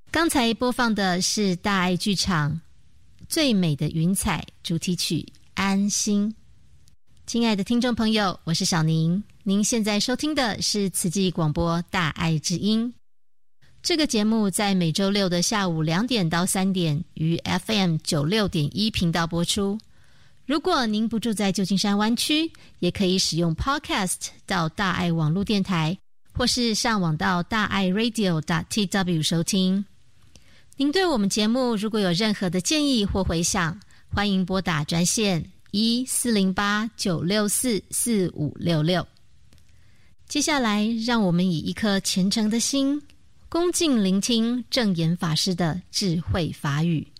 刚才播放的是大爱剧场《最美的云彩》主题曲《安心》。亲爱的听众朋友，我是小宁，您现在收听的是慈济广播大爱之音。这个节目在每周六的下午2点到3点于 FM96.1 频道播出。如果您不住在旧金山湾区，也可以使用 Podcast 到大爱网络电台，或是上网到大爱 radio.tw 收听。您对我们节目如果有任何的建议或回响，欢迎拨打专线1408-964-4566。接下来让我们以一颗虔诚的心，恭敬聆听证严法师的智慧法语。